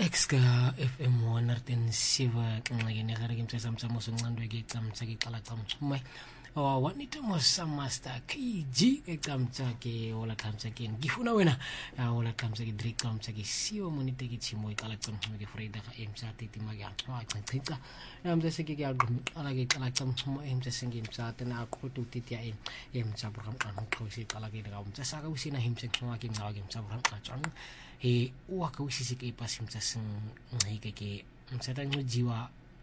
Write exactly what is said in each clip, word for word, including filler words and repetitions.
Exka F M one hundred seven ngene gare ke mtsa samtsa mo sengcandwe ke tsamtsa ke qala tsamtsumai o wanita mo samasta K G ke tsamtsa ke ola tsamtsa ke ngifuna wena ola tsamtsa ke direct tsamtsa ke siwa monite ke tshimo iqala tsamtsuma ke Friday ga emtsa tete ma ya twa ncicca namtsa se ke ke ala ke qala tsamtsuma emtsa sengi mtsa tena aqhutu tete ya emtsa program ka nqosi qala ke dira umtsa saka usina himtsa ngwa ke ngwa ke mtsa program ka tswana he wa ka usisi ke pasim tsa seng ngike ke mtsata ngojiwa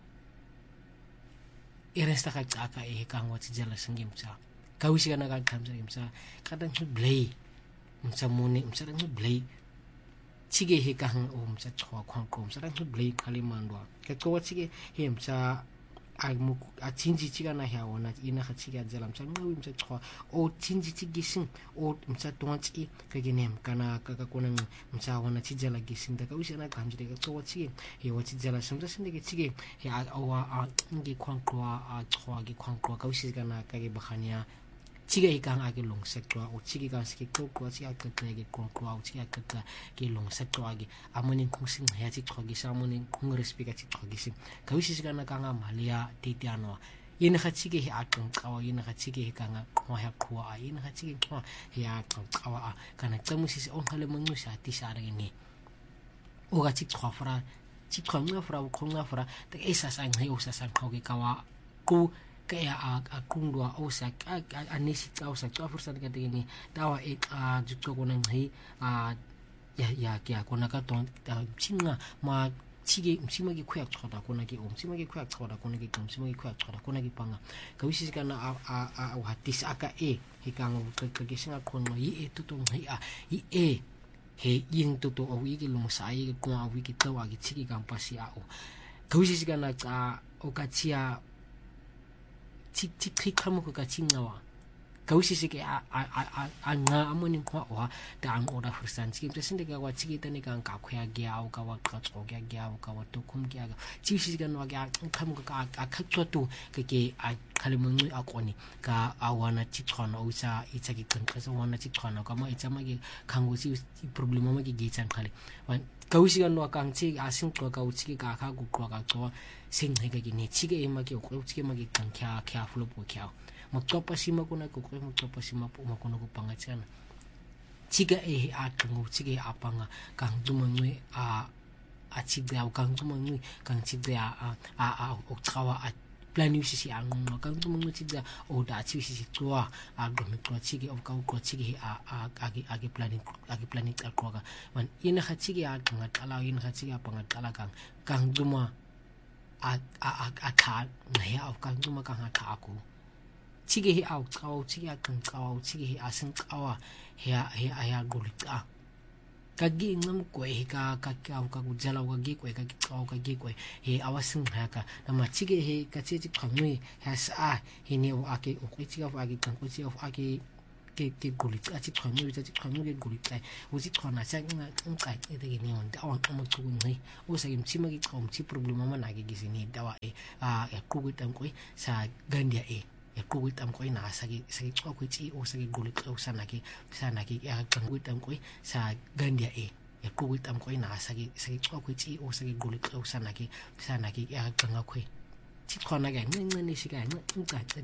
iresta ka tsaka e ka ngwa tsijala sengi mtsa ka usi kana ka thamsa mtsa kata ngi blay mtsa mone mtsata ngi blay chige he ka hang o mtsa tshwa khwa ko mtsata ngi blay khali mandwa ke ko chige he mtsa a mu a tsinji chiga na ya wona ina ga chiga dzela mtsa ngi mtsa tshwa o tsinji chigisin o mtsa tonchi ka genem kana ka ka kona mtsa wona chijala gisin da ka usi na kamjire ka ko chige he wa chijala samsa sinde ke chige he a wa ngi khwa kwa a tshwa gi khwa kwa ka usi kana ka ge bakhanya chige ikang a ke long sekwa o chige ka se ke ko kwa chi a ka ka ge ko kwa o chi a ka ka ke long sekwa ge amoni khusing ya chi khogi sa amoni khung respect chi khogi sim ka usi kana ka nga malia titiano ina ga chige he a qonqawa ina ga chige he ka nga khwa ya khwa ina ga chige khwa ya qonqawa kana tsamusisi on khale mangusha ti sa re ni o ga chi khwa fra chi khwa nga fra o khonga fra te esa sa ngai o sa sa khogi ka wa ku kaya a kundwa o sa anisi ka o sa ka fursa ka tingini tawa e a jukko kona ngai a ya ya kya kona ka ton chinga ma chige msima ki khya khoda kona ki o msima ki khya khoda kona ki msima ki khya khoda kona ki panga ka wisi kana a a a hatis aka e hikanga ka ki singa kona yi e tuto ngai a yi e he yin tuto o wi ki lo sai ko a wi ki tawa ki chigi ka pasi a o ka wisi kana ka o ka chia ti ti khamo ka chingawa ka usisi ke a a a a nga amoni kwa wa ta ang ora fursan chi presente ka wa chi ta ne ka ka khya gya o ka wa ka tso gya gya o ka wa to khum gya ga chi usisi ka no ga khamo ka a khatso to ke ke a khalimongwe a koni ka a wana chi tshwana o sa itsa ke tsenka so wana chi tshwana ka ma itsa ma ke khango si problem ma ke gi tsang khale wa ka usisi ka no ka chi a sing to ka uchi ka ka ku kwa ka tso sing he ka ke ne chi ke ma ke o chi ke ma ke kan kya kya fulo po kya motopa sima kuna ko ko motopa sima po ma kono ko pangatsana chiga e a tungu chige apanga kang dumangwe a a chiga o kang dumangwe kang chiga a a a o tsawa a plan usisi a ngwa kang dumangwe chiga o da chi usisi twa a gomi twa chige o kang ko chige a a a ge a ge planning a ge planning a kwa man ina ga chige a tanga tala ina ga chige a panga tala kang kang duma a a a kha ya o kang duma kang ha kha ko chige he out kaw chige kan kaw chige he asin kawa he he aya golita kagi ngam ko he ka ka ka ka gujala ka gi ko ka kaw ka gi ko he awasin ha ka nama chige he ka chi chi khamui has a he ne o ake o chi ga ake kan ko chi of ake ke ke golita chi khamui chi khamui ke golita o chi khona sa nga ngai e de ni on da on mo ku ngai o sa im chi ma ki khom chi problem ma na ge gi sini dawa e a ya ku ku tam ko sa gandia e ya kuwit am ko ina sa gi sa gi ko chi o sa gi gulit o sa naki sa naki ya kan kuwit am ko sa gandia e ya kuwit am ko ina sa gi sa gi ko chi o sa gi gulit o sa naki sa naki ya kan ko chi khona ga ngeng ni shi ga ngeng ka